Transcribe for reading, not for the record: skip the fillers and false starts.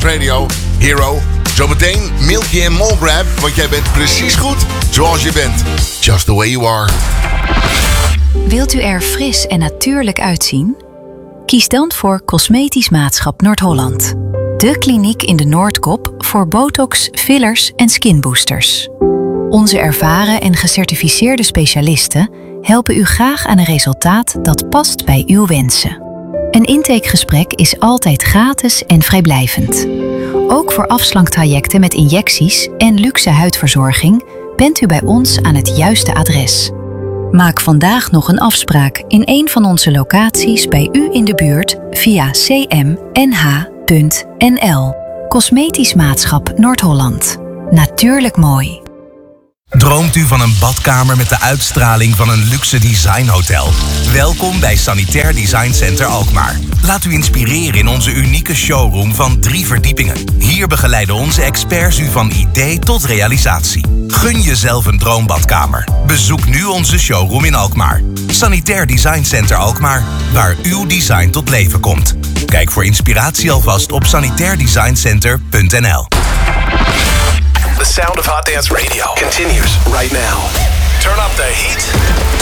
Dance Radio, Hero. Zometeen Milky en Molgrab, want jij bent precies goed zoals je bent. Just the way you are. Wilt u er fris en natuurlijk uitzien? Kies dan voor Cosmetisch Maatschap Noord-Holland. De kliniek in de Noordkop voor botox, fillers en skinboosters. Onze ervaren en gecertificeerde specialisten helpen u graag aan een resultaat dat past bij uw wensen. Een intakegesprek is altijd gratis en vrijblijvend. Ook voor afslanktrajecten met injecties en luxe huidverzorging bent u bij ons aan het juiste adres. Maak vandaag nog een afspraak in een van onze locaties bij u in de buurt via cmnh.nl. Cosmetisch Maatschap Noord-Holland. Natuurlijk mooi. Droomt u van een badkamer met de uitstraling van een luxe designhotel? Welkom bij Sanitair Design Center Alkmaar. Laat u inspireren in onze unieke showroom van 3 verdiepingen. Hier begeleiden onze experts u van idee tot realisatie. Gun jezelf een droombadkamer. Bezoek nu onze showroom in Alkmaar. Sanitair Design Center Alkmaar, waar uw design tot leven komt. Kijk voor inspiratie alvast op sanitairdesigncenter.nl. The sound of Hot Dance Radio continues right now. Turn up the heat.